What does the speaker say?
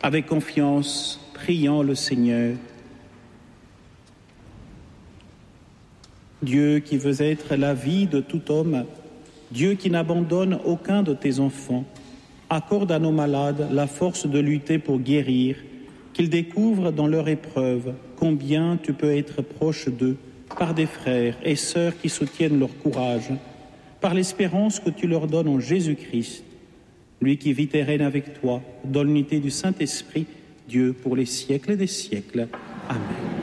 Avec confiance, prions le Seigneur. Dieu qui veux être la vie de tout homme, Dieu qui n'abandonne aucun de tes enfants, accorde à nos malades la force de lutter pour guérir, qu'ils découvrent dans leur épreuve combien tu peux être proche d'eux par des frères et sœurs qui soutiennent leur courage, par l'espérance que tu leur donnes en Jésus-Christ, lui qui vit et règne avec toi dans l'unité du Saint-Esprit, Dieu pour les siècles des siècles. Amen.